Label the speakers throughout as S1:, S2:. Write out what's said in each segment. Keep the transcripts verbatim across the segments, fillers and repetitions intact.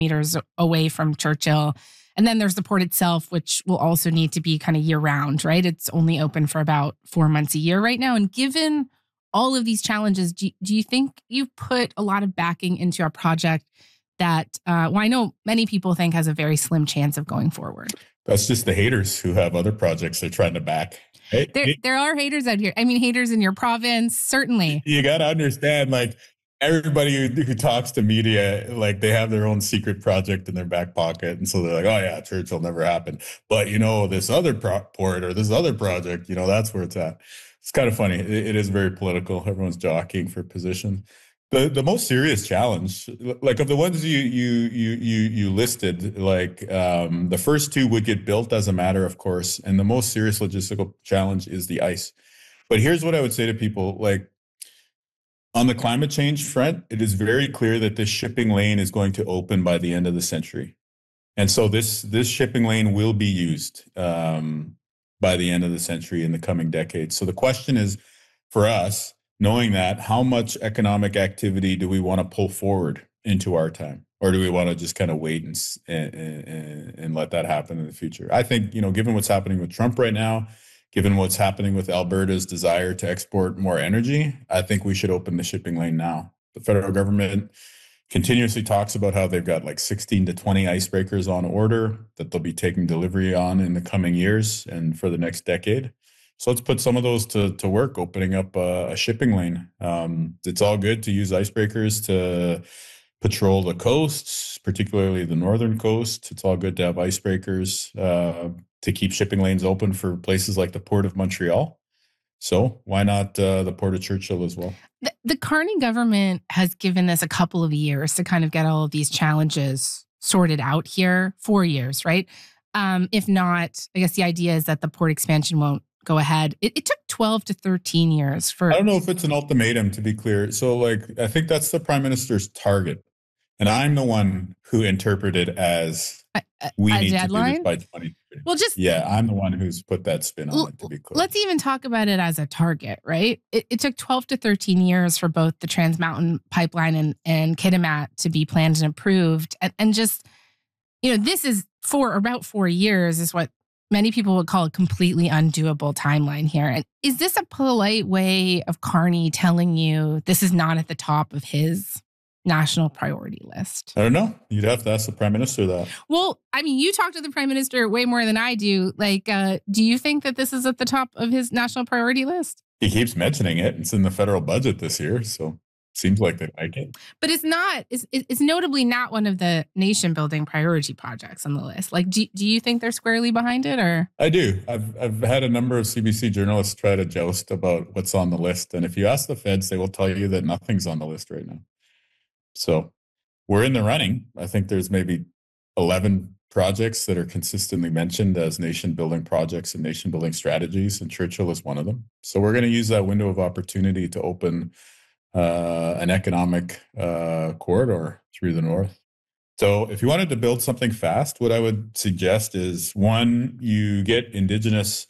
S1: meters away from Churchill. And then there's the port itself, which will also need to be kind of year round, right? It's only open for about four months a year right now. And given all of these challenges, do, do you think you've put a lot of backing into a project that, uh, well, I know many people think has a very slim chance of going forward?
S2: That's just the haters who have other projects they're trying to back.
S1: Hey, there, hey, there are haters out here. I mean, haters in your province, certainly.
S2: You got to understand, like, everybody who, who talks to media, like, they have their own secret project in their back pocket. And so they're like, oh, yeah, Churchill never happened. But, you know, this other pro- port or this other project, you know, that's where it's at. It's kind of funny. It, it is very political. Everyone's jockeying for position. The the most serious challenge, like of the ones you you you you you listed, like um, the first two would get built as a matter of course, and the most serious logistical challenge is the ice. But here's what I would say to people: like on the climate change front, it is very clear that this shipping lane is going to open by the end of the century, and so this this shipping lane will be used um, by the end of the century in the coming decades. So the question is, for us, knowing that, how much economic activity do we want to pull forward into our time? Or do we want to just kind of wait and, and, and let that happen in the future? I think, you know, given what's happening with Trump right now, given what's happening with Alberta's desire to export more energy, I think we should open the shipping lane now. The federal government continuously talks about how they've got like sixteen to twenty icebreakers on order that they'll be taking delivery on in the coming years and for the next decade. So let's put some of those to, to work, opening up a, a shipping lane. Um, it's all good to use icebreakers to patrol the coasts, particularly the northern coast. It's all good to have icebreakers uh, to keep shipping lanes open for places like the Port of Montreal. So why not uh, the Port of Churchill as well?
S1: The, the Carney government has given us a couple of years to kind of get all of these challenges sorted out here. Four years, right? Um, if not, I guess the idea is that the port expansion won't go ahead. It, it took twelve to thirteen years for...
S2: I don't know if it's an ultimatum, to be clear. So, like, I think that's the Prime Minister's target. And I'm the one who interpreted as
S1: a, a,
S2: we
S1: a
S2: need
S1: deadline?
S2: to do this by twenty thirty.
S1: Well, just...
S2: Yeah, I'm the one who's put that spin on
S1: l-
S2: it, to be clear.
S1: Let's even talk about it as a target, right? It, it took twelve to thirteen years for both the Trans Mountain Pipeline and, and Kitimat to be planned and approved. And, and just, you know, this is for about four years is what many people would call a completely undoable timeline here. And is this a polite way of Carney telling you this is not at the top of his national priority list?
S2: I don't know. You'd have to ask the Prime Minister that.
S1: Well, I mean, you talk to the Prime Minister way more than I do. Like, uh, do you think that this is at the top of his national priority list?
S2: He keeps mentioning it. It's in the federal budget this year, so seems like they like it.
S1: But it's not, it's, it's notably not one of the nation building priority projects on the list. Like, do, do you think they're squarely behind it or?
S2: I do. I've I've had a number of C B C journalists try to joust about what's on the list. And if you ask the feds, they will tell you that nothing's on the list right now. So we're in the running. I think there's maybe eleven projects that are consistently mentioned as nation building projects and nation building strategies. And Churchill is one of them. So we're going to use that window of opportunity to open Uh, an economic uh, corridor through the north. So if you wanted to build something fast, what I would suggest is, one, you get Indigenous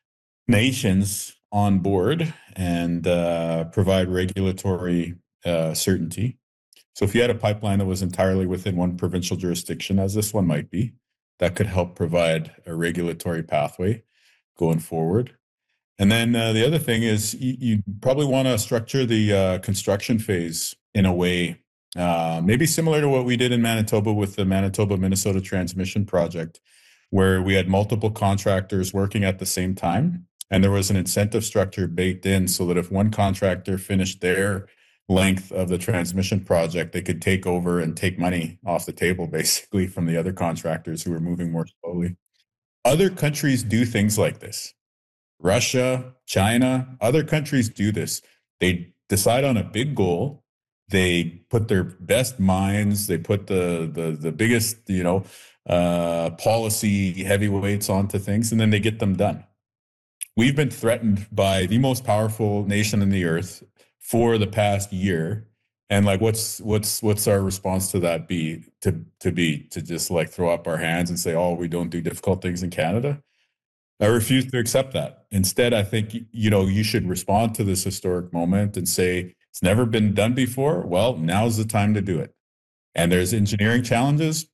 S2: nations on board and uh, provide regulatory uh, certainty. So if you had a pipeline that was entirely within one provincial jurisdiction, as this one might be, that could help provide a regulatory pathway going forward. And then uh, the other thing is you, you probably want to structure the uh, construction phase in a way uh, maybe similar to what we did in Manitoba with the Manitoba-Minnesota Transmission Project, where we had multiple contractors working at the same time. And there was an incentive structure baked in so that if one contractor finished their length of the transmission project, they could take over and take money off the table, basically, from the other contractors who were moving more slowly. Other countries do things like this. Russia, China, other countries do this. They decide on a big goal. They put their best minds. They put the the the biggest, you know, uh, policy heavyweights onto things, and then they get them done. We've been threatened by the most powerful nation in the earth for the past year, and like, what's what's what's our response to that be? To to be to just like throw up our hands and say, "Oh, we don't do difficult things in Canada." I refuse to accept that. Instead, I think, you know, you should respond to this historic moment and say, it's never been done before. Well, now's the time to do it. And there's engineering challenges.